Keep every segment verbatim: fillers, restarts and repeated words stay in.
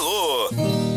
Alô,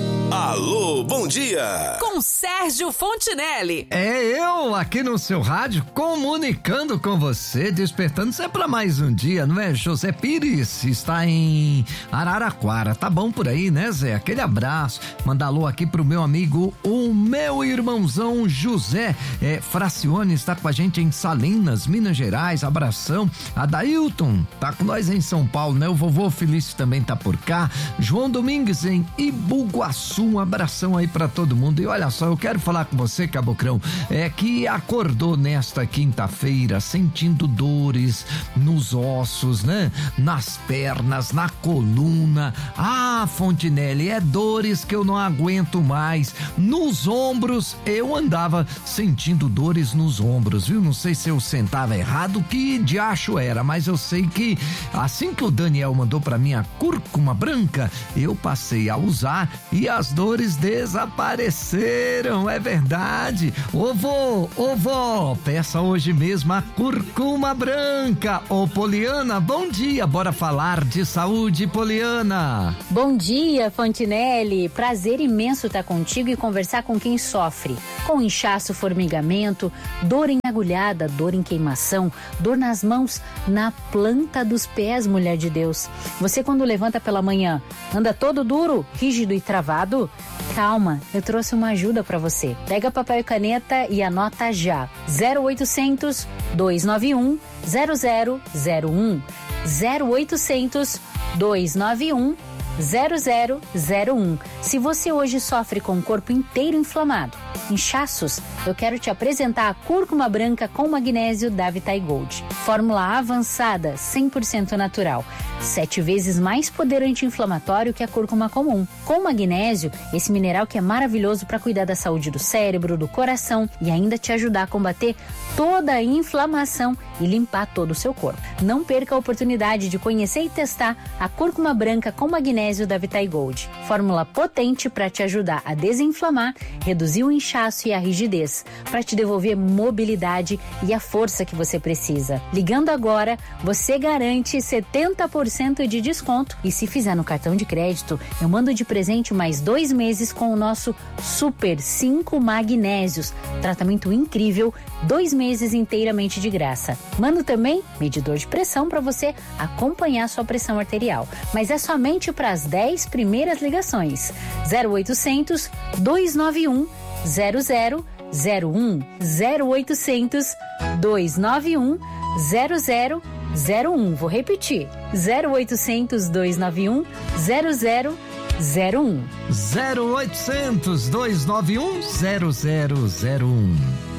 alô, bom dia. Com Sérgio Fontinelli. É eu aqui no seu rádio comunicando com você, despertando você pra mais um dia, não é? José Pires está em Araraquara, tá bom por aí, né, Zé? Aquele abraço, manda alô aqui pro meu amigo, o meu irmãozão José é, Fracione está com a gente em Salinas, Minas Gerais, abração. Adailton tá com nós em São Paulo, né? O vovô Felício também tá por cá. João Domingues em Ibuguaçu, um abração aí pra todo mundo. E olha só, eu quero falar com você, Cabocrão, é que acordou nesta quinta-feira sentindo dores nos ossos, né? Nas pernas, na coluna. Ah, Fontinelli, é dores que eu não aguento mais. Nos ombros, eu andava sentindo dores nos ombros, viu? Não sei se eu sentava errado, que diacho era, mas eu sei que assim que o Daniel mandou pra mim a cúrcuma branca, eu passei a usar e as dores desapareceram, é verdade. Ô vô, ô vó, peça hoje mesmo a cúrcuma branca. Ô Poliana, bom dia, bora falar de saúde, Poliana. Bom dia, Fontinelli, prazer imenso estar contigo e conversar com quem sofre com inchaço, formigamento, dor em agulhada, dor em queimação, dor nas mãos, na planta dos pés, mulher de Deus. Você quando levanta pela manhã, anda todo duro, rígido e travado? Calma, eu trouxe uma ajuda pra você. Pega papel e caneta e anota já. zero oitocentos, dois nove um, zero zero zero um. zero oitocentos, dois nove um, zero zero zero um. Se você hoje sofre com o corpo inteiro inflamado, inchaços, eu quero te apresentar a cúrcuma branca com magnésio da Vitae Gold. Fórmula avançada, cem por cento natural. Sete vezes mais poder anti-inflamatório que a cúrcuma comum. Com magnésio, esse mineral que é maravilhoso para cuidar da saúde do cérebro, do coração e ainda te ajudar a combater toda a inflamação e limpar todo o seu corpo. Não perca a oportunidade de conhecer e testar a cúrcuma branca com magnésio da Vitae Gold. Fórmula potente para te ajudar a desinflamar, reduzir o inchaço e a rigidez, para te devolver mobilidade e a força que você precisa. Ligando agora, você garante setenta por cento de desconto e se fizer no cartão de crédito, eu mando de presente mais dois meses com o nosso Super cinco Magnésios. Tratamento incrível, dois meses inteiramente de graça. Mando também medidor de pressão para você acompanhar sua pressão arterial. Mas é somente para as dez primeiras ligações. zero oitocentos, dois nove um, zero zero zero um. zero oitocentos, dois nove um, zero zero zero um. Vou repetir. zero oitocentos, dois nove um, zero zero zero um. zero oitocentos, dois nove um, zero zero zero um.